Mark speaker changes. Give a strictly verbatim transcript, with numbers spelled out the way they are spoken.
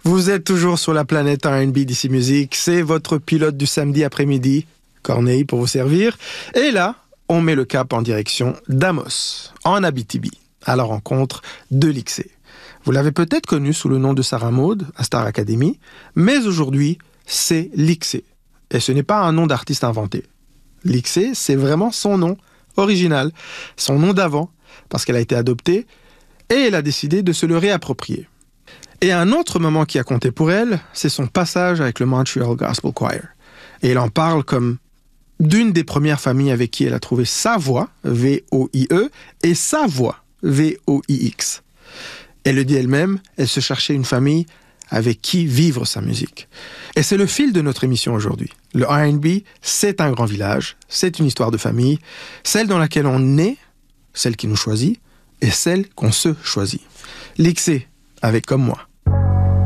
Speaker 1: Vous êtes toujours sur la planète R and B D C Music. C'est votre pilote du samedi après-midi, Corneille, pour vous servir. Et là, on met le cap en direction d'Amos, en Abitibi, à la rencontre de Lixé. Vous l'avez peut-être connu sous le nom de Sarah Maud à Star Academy, mais aujourd'hui, c'est Lixé. Et ce n'est pas un nom d'artiste inventé. Lixé, c'est vraiment son nom original, son nom d'avant, parce qu'elle a été adoptée, et elle a décidé de se le réapproprier. Et un autre moment qui a compté pour elle, c'est son passage avec le Montreal Gospel Choir. Et elle en parle comme d'une des premières familles avec qui elle a trouvé sa voix, V O I E, et sa voix, V O I X. Elle le dit elle-même, elle se cherchait une famille avec qui vivre sa musique. Et c'est le fil de notre émission aujourd'hui. Le R and B, c'est un grand village, c'est une histoire de famille, celle dans laquelle on est, celle qui nous choisit, et celle qu'on se choisit. Lixé, avec Comme moi.